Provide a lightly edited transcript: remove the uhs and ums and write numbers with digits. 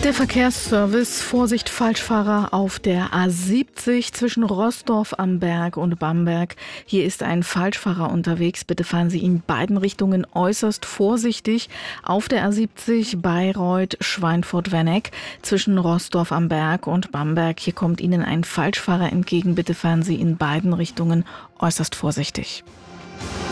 Der Verkehrsservice: Vorsicht, Falschfahrer auf der A70 zwischen Roßdorf am Berg und Bamberg. Hier ist ein Falschfahrer unterwegs. Bitte fahren Sie in beiden Richtungen äußerst vorsichtig. Auf der A70 Bayreuth, Schweinfurt-Werneck zwischen Roßdorf am Berg und Bamberg. Hier kommt Ihnen ein Falschfahrer entgegen. Bitte fahren Sie in beiden Richtungen äußerst vorsichtig.